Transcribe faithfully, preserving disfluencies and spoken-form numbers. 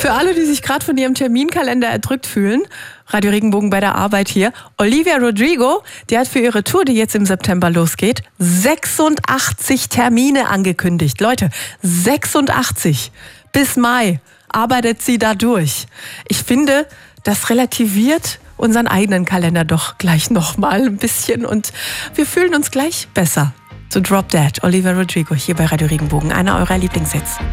Für alle, die sich gerade von ihrem Terminkalender erdrückt fühlen, Radio Regenbogen bei der Arbeit hier. Olivia Rodrigo, die hat für ihre Tour, die jetzt im September losgeht, sechsundachtzig Termine angekündigt. Leute, sechsundachtzig. Bis Mai arbeitet sie da durch. Ich finde, das relativiert unseren eigenen Kalender doch gleich nochmal ein bisschen und wir fühlen uns gleich besser. So Drop Dead, Olivia Rodrigo hier bei Radio Regenbogen, einer eurer Lieblingshits.